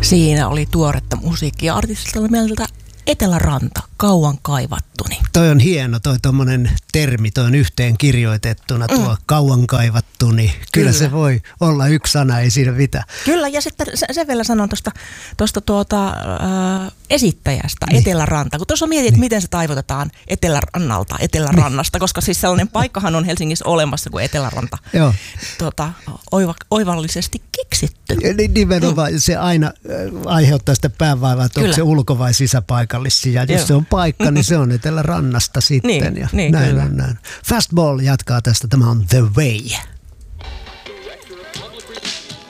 Siinä oli tuoretta musiikkia artistilla mieltä Eteläranta, kauan kaivattuni. Toi on hieno, toi tommonen termi, toi on yhteen kirjoitettuna, tuo kauan kaivattuni. Kyllä se voi olla yksi sana, ei siinä mitään. Kyllä, ja sitten sen vielä sanon tuosta esittäjästä, niin. Eteläranta. Kun tuossa mietit, miten se taivutetaan Etelärannasta, koska siis sellainen paikkahan on Helsingissä olemassa kuin Eteläranta. Joo. Oivallisesti keksitty. Nimenomaan se aina aiheuttaa sitä päävaivaa, että onko se ulko- vai sisäpaikallisia. Ja jos se on paikka, niin se on Etelärannasta sitten. Niin, näin. Fastball jatkaa tästä. Tämä on The Way.